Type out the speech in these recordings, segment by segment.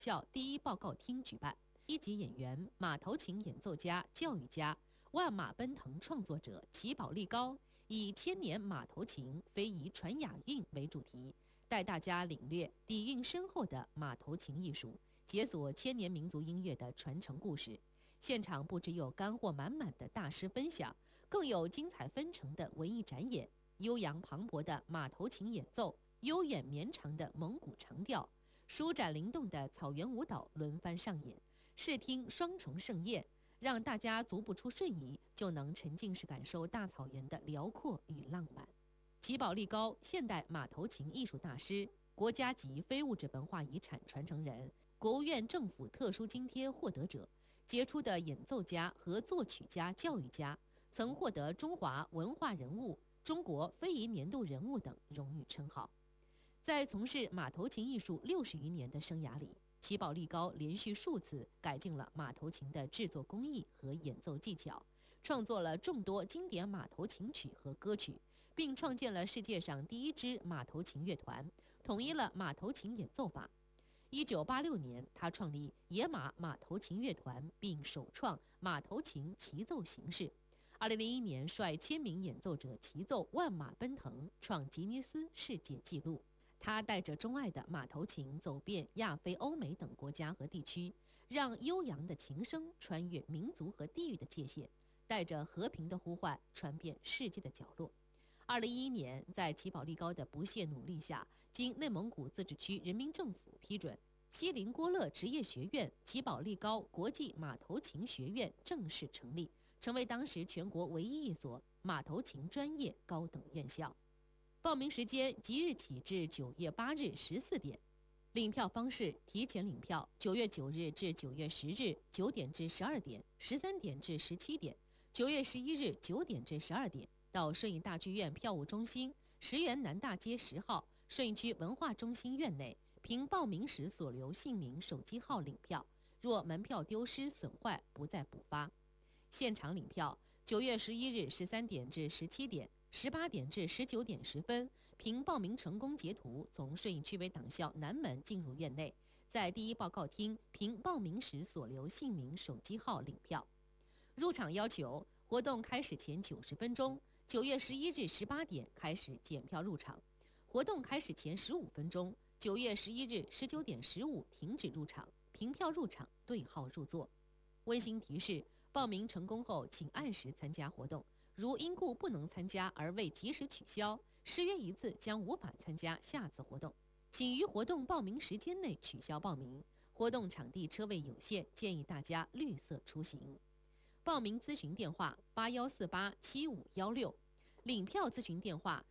校第一报告厅举办。一级演员、马头琴演奏家、教育家、万马奔腾创作者齐宝力高以千年马头琴非遗传雅韵为主题，带大家领略底蕴深厚的马头琴艺术，解锁千年民族音乐的传承故事。现场不只有干货满满的大师分享，更有精彩纷呈的文艺展演，悠扬磅礴的马头琴演奏，悠远绵长的蒙古长调，舒展灵动的草原舞蹈轮番上演，视听双重盛宴，让大家足不出瞬移就能沉浸式感受大草原的辽阔与浪漫。齐宝力高，现代马头琴艺术大师，国家级非物质文化遗产传承人，国务院政府特殊津贴获得者，杰出的演奏家和作曲家、教育家，曾获得中华文化人物、中国非遗年度人物等荣誉称号。在从事马头琴艺术60余年的生涯里，齐宝力高连续数次改进了马头琴的制作工艺和演奏技巧，创作了众多经典马头琴曲和歌曲，并创建了世界上第一支马头琴乐团，统一了马头琴演奏法。1986年，他创立野马马头琴乐团，并首创马头琴齐奏形式。2001年，率1000名演奏者齐奏《万马奔腾》，创吉尼斯世界纪录。他带着钟爱的马头琴走遍亚非、欧美等国家和地区，让悠扬的琴声穿越民族和地域的界限，带着和平的呼唤传遍世界的角落。2011年，在齐宝力高的不懈努力下，经内蒙古自治区人民政府批准，锡林郭勒职业学院齐宝力高国际马头琴学院正式成立，成为当时全国唯一一所马头琴专业高等院校。报名时间即日起至9月8日14点，领票方式：提前领票，9月9日至9月10日9点至12点，13点至17点，9月11日9点至12点，到顺义大剧院票务中心、石原南大街10号顺义区文化中心院内，凭报名时所留姓名、手机号领票，若门票丢失损坏，不再补发。现场领票：9月11日13点至17点。18点至19点10分，凭报名成功截图，从顺义区委党校南门进入院内，在第一报告厅凭报名时所留姓名、手机号领票。入场要求：活动开始前90分钟，9月11日18点开始检票入场；活动开始前15分钟，9月11日19点15停止入场，凭票入场，对号入座。温馨提示：报名成功后，请按时参加活动。如因故不能参加而未及时取消，失约一次将无法参加下次活动，请于活动报名时间内取消报名。活动场地车位有限，建议大家绿色出行。报名咨询电话81487516，领票咨询电话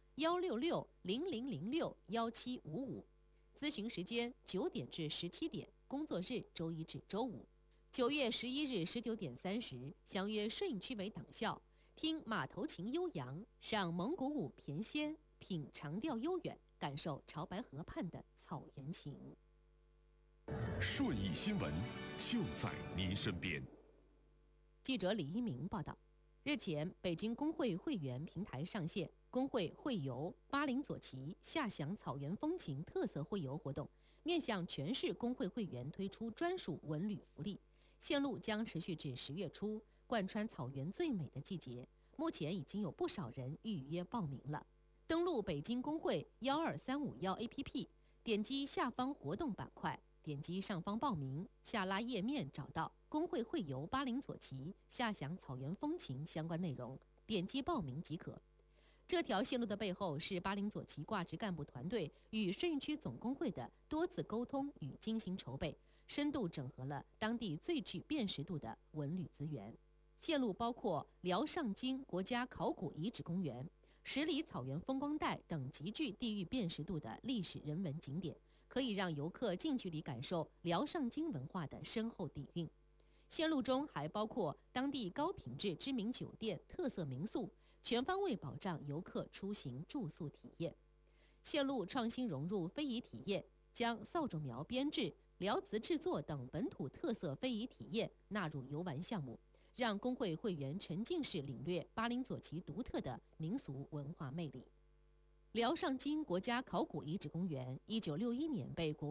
16600061755。咨询时间9点至17点，工作日周一至周五。9月11日19点30，相约顺义区委党校。听马头琴悠扬，赏蒙古舞翩跹，品长调悠远，感受潮白河畔的草原情。 顺义新闻就在您身边。 记者李一鸣报道，日前，北京工会会员平台上线工会会游巴林左旗下享草原风情特色会游活动，面向全市工会会员推出专属文旅福利，线路将持续至10月初。贯穿草原最美的季节，目前已经有不少人预约报名了。登录北京工会12351 APP， 点击下方活动板块，点击上方报名，下拉页面找到工会会游巴林左旗下享草原风情相关内容，点击报名即可。这条线路的背后是巴林左旗挂职干部团队与顺义区总工会的多次沟通与精心筹备，深度整合了当地最具辨识度的文旅资源。线路包括辽上京国家考古遗址公园、10里草原风光带等极具地域辨识度的历史人文景点，可以让游客近距离感受辽上京文化的深厚底蕴。线路中还包括当地高品质知名酒店、特色民宿，全方位保障游客出行住宿体验。线路创新融入非遗体验，将扫帚苗编制、辽瓷制作等本土特色非遗体验纳入游玩项目，让工会会员沉浸式领略巴林左旗独特的民俗文化魅力。辽上京国家考古遗址公园1961年被国